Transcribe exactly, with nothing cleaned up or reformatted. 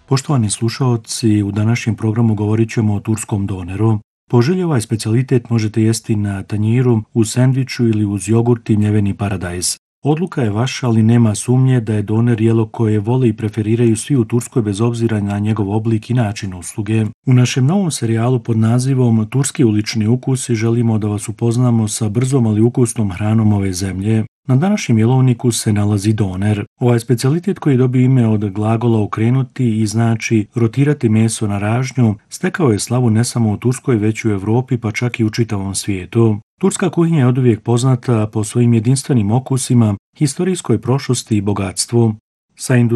Poštovani slušaoci, u današnjem programu govorit ćemo o turskom doneru. Po želji ovaj specijalitet možete jesti na tanjiru, u sendviču ili uz jogurt i mljeveni paradajz. Odluka je vaša, ali nema sumnje da je doner jelo koje vole i preferiraju svi u Turskoj bez obzira na njegov oblik i način usluge. U našem novom serijalu pod nazivom Turski ulični ukusi želimo da vas upoznamo sa brzom ali ukusnom hranom ove zemlje. Na današnjem jelovniku se nalazi doner. Ovaj specijalitet koji dobio ime od glagola okrenuti i znači rotirati meso na ražnju, stekao je slavu ne samo u Turskoj već i u Europi pa čak i u čitavom svijetu. Turska kuhinja je oduvijek poznata po svojim jedinstvenim okusima, historijskoj prošlosti i bogatstvu. Sa